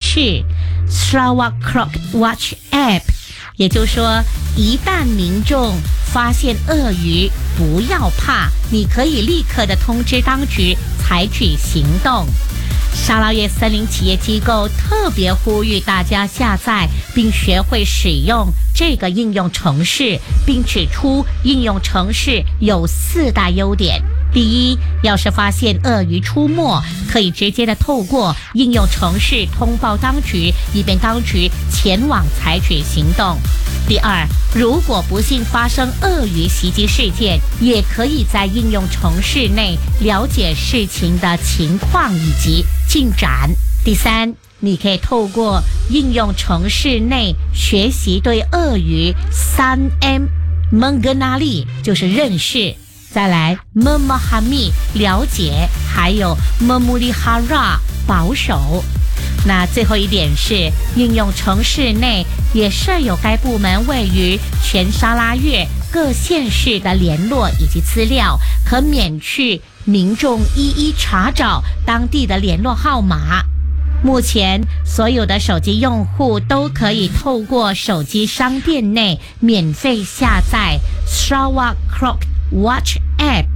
是 Sarawak Croc Watch App， 也就是说，一旦民众发现鳄鱼，不要怕，你可以立刻的通知当局采取行动。沙捞越森林企业机构特别呼吁大家下载并学会使用这个应用程式，并指出应用程式有4大优点。第一，要是发现鳄鱼出没，可以直接的透过应用程式通报当局，以便当局前往采取行动。第二，如果不幸发生鳄鱼袭击事件，也可以在应用程式内了解事情的情况以及进展。第三，你可以透过应用程式内学习对鳄鱼3M mengenali 就是认识，再来 memahami 了解，还有 memelihara 保守。那最后一点是，应用程式内也设有该部门位于全沙拉越各县市的联络以及资料，可免去民众一一查找当地的联络号码。目前所有的手机用户都可以透过手机商店内免费下载 Sarawak Croc Watch App，